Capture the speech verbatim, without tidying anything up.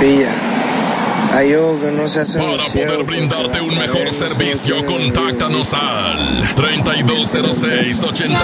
Pilla. Hay ojos que no se hacen Para los poder ciegos, brindarte porque un las mejor paredes no servicio, tienen contáctanos al treinta y dos cero seis, ochenta